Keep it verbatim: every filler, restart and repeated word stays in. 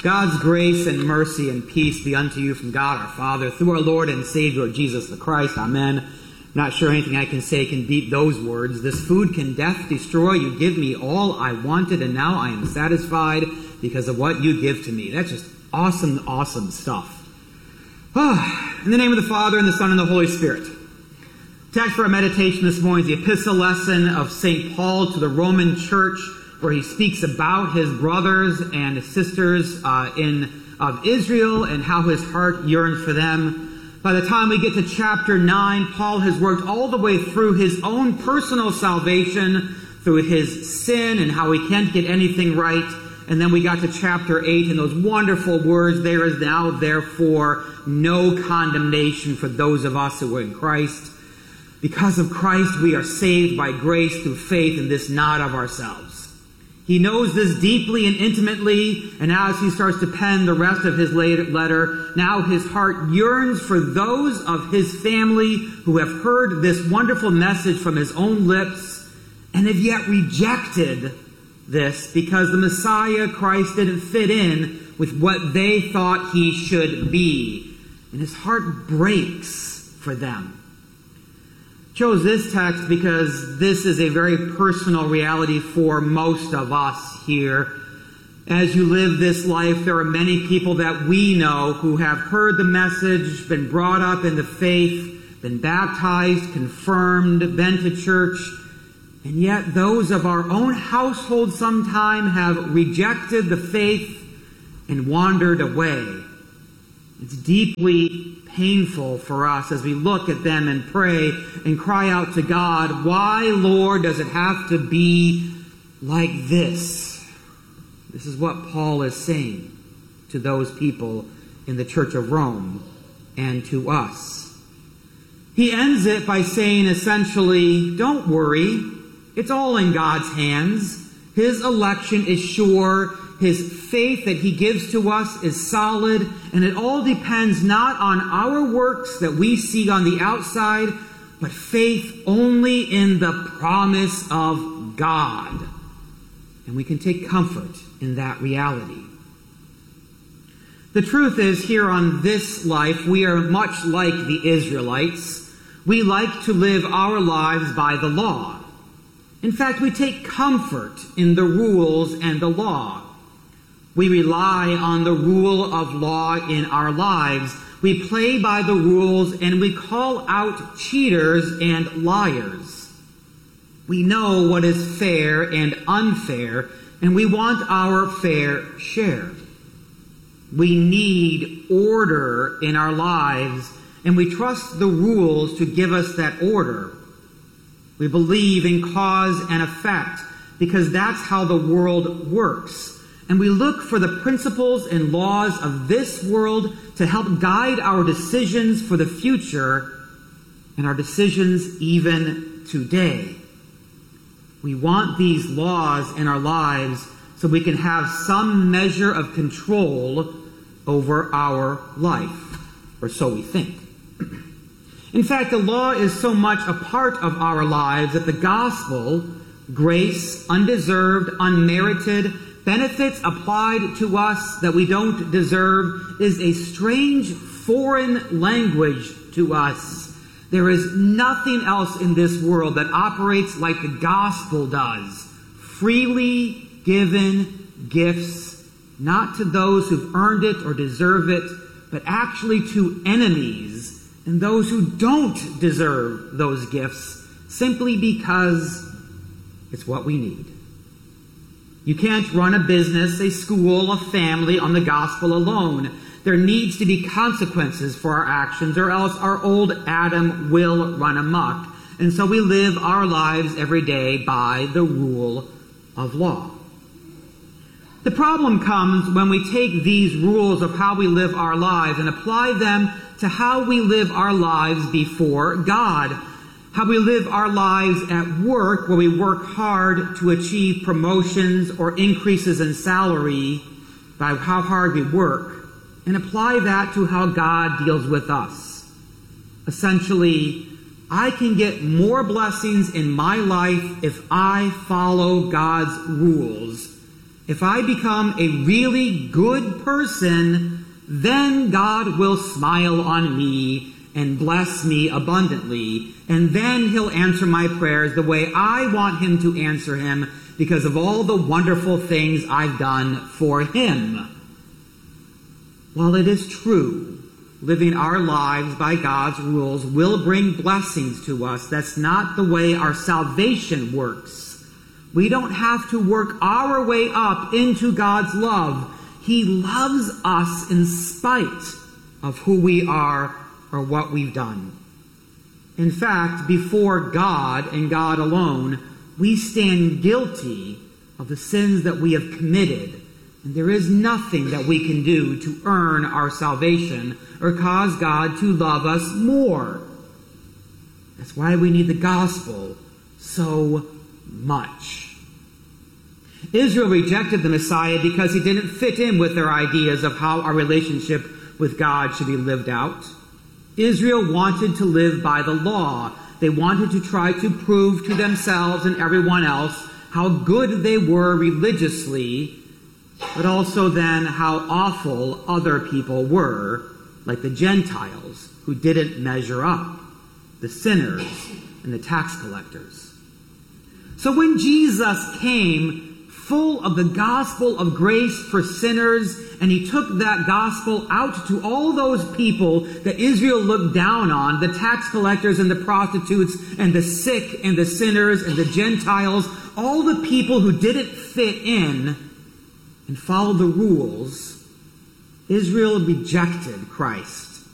God's grace and mercy and peace be unto you from God our Father, through our Lord and Savior Jesus the Christ. Amen. Not sure anything I can say can beat those words. This food can death destroy. You give me all I wanted, and now I am satisfied because of what you give to me. That's just awesome, awesome stuff. Oh, in the name of the Father, and the Son, and the Holy Spirit. Text for our meditation this morning is the epistle lesson of Saint Paul to the Roman Church, where he speaks about his brothers and sisters uh, in of Israel and how his heart yearns for them. By the time we get to chapter nine, Paul has worked all the way through his own personal salvation, through his sin and how he can't get anything right. And then we got to chapter eight and those wonderful words, there is now therefore no condemnation for those of us who are in Christ. Because of Christ we are saved by grace through faith, and this not of ourselves. He knows this deeply and intimately, and as he starts to pen the rest of his letter, now his heart yearns for those of his family who have heard this wonderful message from his own lips and have yet rejected this because the Messiah, Christ, didn't fit in with what they thought he should be. And his heart breaks for them. Chose this text because this is a very personal reality for most of us here. As you live this life, there are many people that we know who have heard the message, been brought up in the faith, been baptized, confirmed, been to church, and yet those of our own household sometime have rejected the faith and wandered away. It's deeply painful for us as we look at them and pray and cry out to God, why, Lord, does it have to be like this? This is what Paul is saying to those people in the Church of Rome and to us. He ends it by saying essentially, don't worry, it's all in God's hands. His election is sure. His faith that he gives to us is solid, and it all depends not on our works that we see on the outside, but faith only in the promise of God. And we can take comfort in that reality. The truth is, here on this life, we are much like the Israelites. We like to live our lives by the law. In fact, we take comfort in the rules and the law. We rely on the rule of law in our lives. We play by the rules and we call out cheaters and liars. We know what is fair and unfair, and we want our fair share. We need order in our lives, and we trust the rules to give us that order. We believe in cause and effect because that's how the world works. And we look for the principles and laws of this world to help guide our decisions for the future and our decisions even today. We want these laws in our lives so we can have some measure of control over our life, or so we think. In fact, the law is so much a part of our lives that the gospel, grace, undeserved, unmerited, benefits applied to us that we don't deserve, is a strange foreign language to us. There is nothing else in this world that operates like the gospel does. Freely given gifts, not to those who've earned it or deserve it, but actually to enemies and those who don't deserve those gifts, simply because it's what we need. You can't run a business, a school, a family on the gospel alone. There needs to be consequences for our actions, or else our old Adam will run amok. And so we live our lives every day by the rule of law. The problem comes when we take these rules of how we live our lives and apply them to how we live our lives before God. How we live our lives at work, where we work hard to achieve promotions or increases in salary by how hard we work, and apply that to how God deals with us. Essentially, I can get more blessings in my life if I follow God's rules If I become a really good person, then God will smile on me and bless me abundantly, and then he'll answer my prayers the way I want him to answer him because of all the wonderful things I've done for him. While it is true, living our lives by God's rules will bring blessings to us, that's not the way our salvation works. We don't have to work our way up into God's love. He loves us in spite of who we are or what we've done. In fact, before God and God alone, we stand guilty of the sins that we have committed. And there is nothing that we can do to earn our salvation or cause God to love us more. That's why we need the gospel so much. Israel rejected the Messiah because he didn't fit in with their ideas of how our relationship with God should be lived out. Israel wanted to live by the law. They wanted to try to prove to themselves and everyone else how good they were religiously, but also then how awful other people were, like the Gentiles who didn't measure up, the sinners and the tax collectors. So when Jesus came full of the gospel of grace for sinners, and he took that gospel out to all those people that Israel looked down on, the tax collectors and the prostitutes and the sick and the sinners and the Gentiles, all the people who didn't fit in and follow the rules, Israel rejected Christ.